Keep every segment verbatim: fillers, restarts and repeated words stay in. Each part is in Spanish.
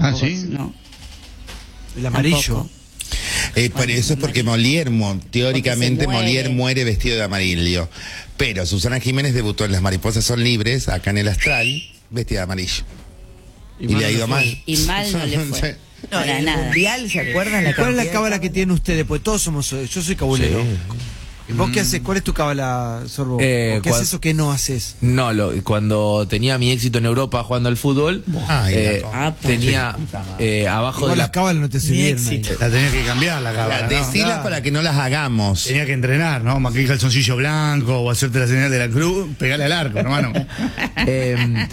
tampoco. ¿sí? No. El amarillo. Tampoco. Eh, por eso es porque Molière, mo- teóricamente Porque se muere. Molière muere vestido de amarillo. Pero Susana Jiménez debutó en Las mariposas son libres, acá en el Astral, vestida de amarillo. Y, mal le ha no ido fue. mal. Y mal no le fue. No, Para en el nada. mundial, ¿se acuerdan? La ¿Cuál es la cantidad cábala de que tienen ustedes? Pues todos somos, yo soy cabulero. ¿Y vos qué haces? ¿Cuál es tu cábala, Sorbo? Eh, ¿O ¿Qué cuan- haces o qué no haces? No, lo, cuando tenía mi éxito en Europa jugando al fútbol, Ay, eh, la co- tenía eh, abajo Igual de las la... cábalas no te sirvieron ahí. éxito. La tenía que cambiar la cábala, ¿no? Decilas Claro. para que no las hagamos. Tenía que entrenar, ¿no? Maquillar el calzoncillo blanco o hacerte la señal de la cruz, pegarle al arco, hermano. Eh,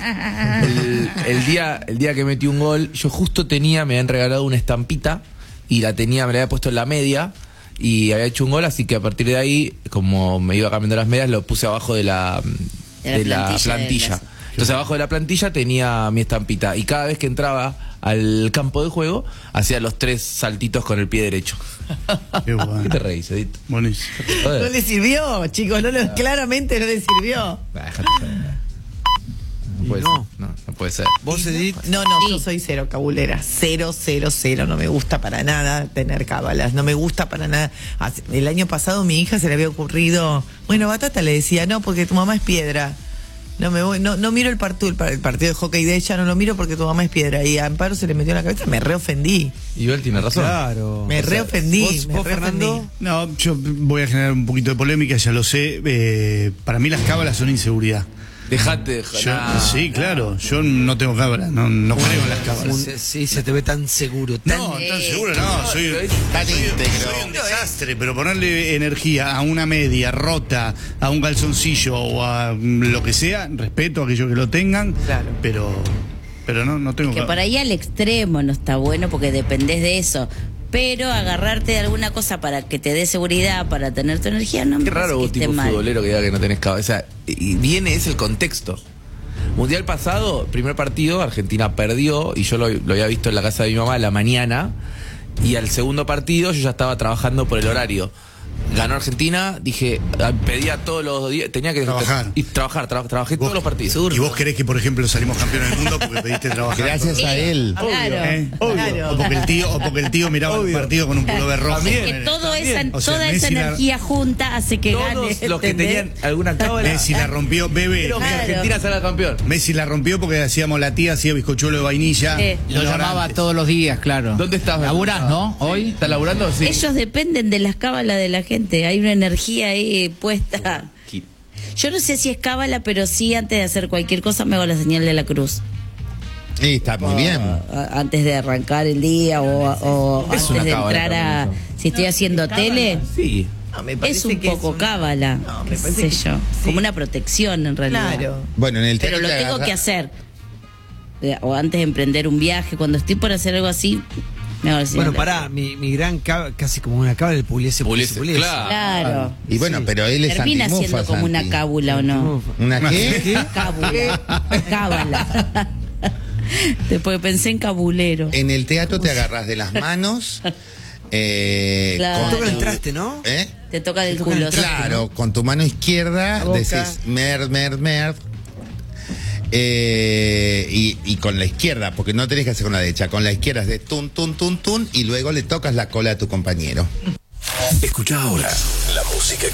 el, el día el día que metí un gol, yo justo tenía, me habían regalado una estampita y la tenía, me la había puesto en la media y había hecho un gol, así que a partir de ahí, como me iba cambiando las medias, lo puse abajo de la, De la de la plantilla de plantilla. las- Entonces abajo de la plantilla tenía mi estampita y cada vez que entraba al campo de juego hacía los tres saltitos con el pie derecho. Qué bueno. ¿Qué te reís, Edith? Buenísimo. Joder. No le sirvió, chicos, no le- claramente no le sirvió. Ah, déjate joder. No puede no. ser, no, no puede ser. ¿Vos, Edith? No, no, Sí. yo soy cero cabulera, cero, cero, cero, no me gusta para nada tener cábalas, no me gusta para nada. Hace- El año pasado mi hija se le había ocurrido, bueno, Batata le decía, no, porque tu mamá es piedra. No me voy, no, no miro el partido, el, par- el partido de hockey de ella, no lo miro porque tu mamá es piedra. Y a Amparo se le metió en la cabeza, me reofendí. Y él tiene razón. Claro. Me O sea, reofendí, ¿Vos, me vos, reofendí. Fernando? No, yo voy a generar un poquito de polémica, ya lo sé. Eh, para mí las cábalas son inseguridad. Dejate, Yo- nah. sí, claro. Yo no tengo cábalas, no, no creo en las cábalas. Se- Sí, se te ve tan seguro. Tan... No, tan seguro no, soy, Tan soy, íntegro. soy un desastre, pero ponerle energía a una media rota, a un calzoncillo o a mm, lo que sea, respeto a aquellos que lo tengan, Claro. pero pero no, no tengo Que por cábalas. ahí al extremo no está bueno porque dependés de eso. Pero agarrarte de alguna cosa para que te dé seguridad, para tener tu energía, no me Qué raro parece vos, que esté tipo mal. futbolero, que diga que no tenés cabeza. Y viene, es el contexto. Mundial pasado, primer partido, Argentina perdió, y yo lo, lo había visto en la casa de mi mamá a la mañana, y al segundo partido yo ya estaba trabajando por el horario. Ganó Argentina, dije, ah, pedía todos los días, tenía que Trabajar. y trabajar, tra- trabajé todos los partidos. ¿Y vos querés que, por ejemplo, salimos campeones del mundo porque pediste trabajar? Gracias a él. Claro. ¿Eh? Claro. O porque el tío, o porque el tío miraba el partido con un pullover rojo. También. Que todo esa, O sea, toda esa Messi la- energía junta hace que Todos gane. los que ¿entendés? tenían alguna cábala, Messi la rompió, bebé. pero que Claro. Argentina salga campeón. Messi la rompió porque hacíamos la tía, hacía bizcochuelo de vainilla. Sí. Lo Una llamaba hora todos los días, claro. ¿Dónde estás? ¿Laburás, no? ¿Hoy? ¿Estás laburando? Sí. Ellos dependen de las cábalas de la gente. Hay una energía ahí puesta. Yo no sé si es cábala, pero sí antes de hacer cualquier cosa me hago la señal de la cruz. Y está muy bien. A- Antes de arrancar el día o, o Es antes una de cábala entrar a... también Si estoy haciendo tele, Sí. No, me es parece un que poco un- cábala. No, me qué parece sé que- yo. sí. Como una protección en realidad. Claro. Bueno, en el Pero lo teatro te tengo agarra- que hacer. Eh, O antes de emprender un viaje, cuando estoy por hacer algo así, me hago la señal Bueno, de- pará, mi, mi gran cábala, casi como una cábala del Pugliese, Pugliese, Pugliese, claro. Claro. Y bueno, Sí. pero él es Termina antimufa, siendo como una Santi. cábula o no. ¿Una qué? Cábula. Cábala. Después pensé en cabulero. En el teatro te agarras de las manos. Eh, Claro. con Toca el tu- traste, ¿no? ¿Eh? Te toca del toca el culo. traste. Claro, con tu mano izquierda La boca. decís mer, mer, mer. Eh, y, y con la izquierda, porque no tenés que hacer con la derecha, con la izquierda es de tun, tun, tun, tun, y luego le tocas la cola a tu compañero. Escucha ahora la música